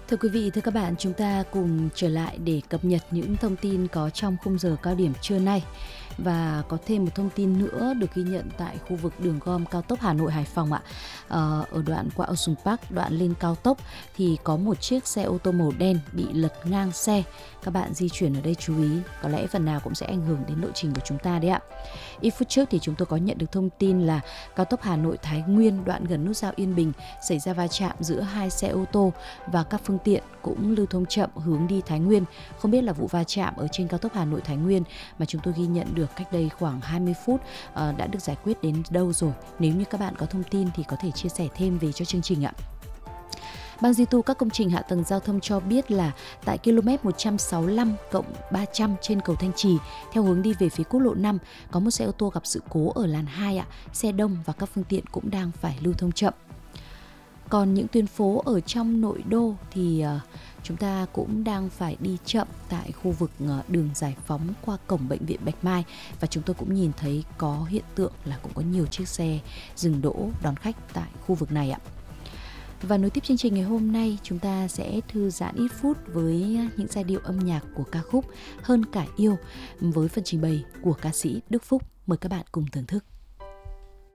Thưa quý vị, thưa các bạn, chúng ta cùng trở lại để cập nhật những thông tin có trong khung giờ cao điểm trưa nay. Và có thêm một thông tin nữa được ghi nhận tại khu vực đường gom cao tốc Hà Nội - Hải Phòng ạ. Ở đoạn qua Ocean Park, đoạn lên cao tốc thì có một chiếc xe ô tô màu đen bị lật ngang xe. Các bạn di chuyển ở đây chú ý, có lẽ phần nào cũng sẽ ảnh hưởng đến lộ trình của chúng ta đấy ạ. Ít phút trước thì chúng tôi có nhận được thông tin là cao tốc Hà Nội - Thái Nguyên đoạn gần nút giao Yên Bình xảy ra va chạm giữa hai xe ô tô và các phương tiện cũng lưu thông chậm hướng đi Thái Nguyên. Không biết là vụ va chạm ở trên cao tốc Hà Nội - Thái Nguyên mà chúng tôi ghi nhận được cách đây khoảng 20 phút đã được giải quyết đến đâu rồi. Nếu như các bạn có thông tin thì có thể chia sẻ thêm về cho chương trình ạ. Ban duy tu các công trình hạ tầng giao thông cho biết là tại km 165+300 trên cầu Thanh Trì theo hướng đi về phía quốc lộ 5 có một xe ô tô gặp sự cố ở làn 2 ạ. Xe đông và các phương tiện cũng đang phải lưu thông chậm. Còn những tuyến phố ở trong nội đô thì chúng ta cũng đang phải đi chậm tại khu vực đường Giải Phóng qua cổng bệnh viện Bạch Mai, và chúng tôi cũng nhìn thấy có hiện tượng là cũng có nhiều chiếc xe dừng đỗ đón khách tại khu vực này ạ. Và nối tiếp chương trình ngày hôm nay, chúng ta sẽ thư giãn ít phút với những giai điệu âm nhạc của ca khúc Hơn Cả Yêu với phần trình bày của ca sĩ Đức Phúc. Mời các bạn cùng thưởng thức.